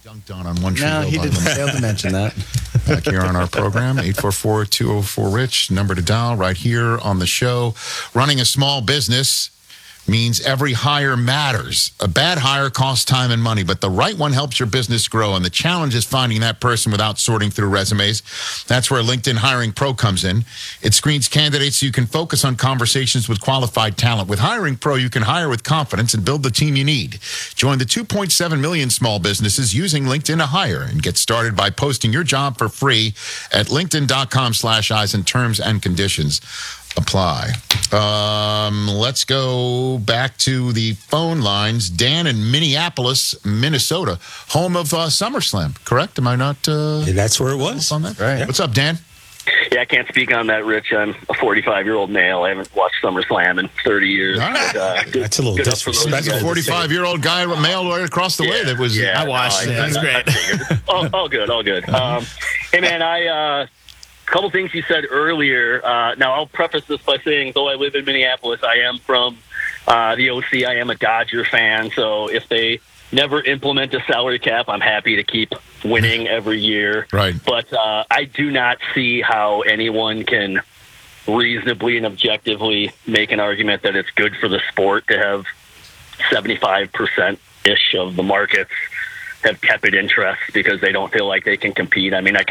Dunked on one tree. No, he didn't fail to mention that. Back here on our program, 844-204-RICH, number to dial right here on the show. Running a small business means every hire matters. A bad hire costs time and money, but the right one helps your business grow, and the challenge is finding that person without sorting through resumes. That's where LinkedIn Hiring Pro comes in. It screens candidates so you can focus on conversations with qualified talent. With Hiring Pro, you can hire with confidence and build the team you need. Join the 2.7 million small businesses using LinkedIn to hire, and get started by posting your job for free at linkedin.com/eyes, terms and conditions apply. Let's go back to the phone lines. Dan in Minneapolis, Minnesota, home of SummerSlam, correct? Am I not? That's where it was. On that? Right. What's up, Dan? Yeah, I can't speak on that, Rich. I'm a 45-year-old male. I haven't watched SummerSlam in 30 years. All right. But, That's a little good for those That's a guys. 45-year-old guy, male right across the way. That was. Yeah, I watched it. That's great. All good, all good. Hey, man, a couple things you said earlier. Now, I'll preface this by saying, though I live in Minneapolis, I am from the OC. I am a Dodger fan, so if they never implement a salary cap, I'm happy to keep winning every year. Right. But I do not see how anyone can reasonably and objectively make an argument that it's good for the sport to have 75%-ish of the markets have tepid interest because they don't feel like they can compete. I mean, I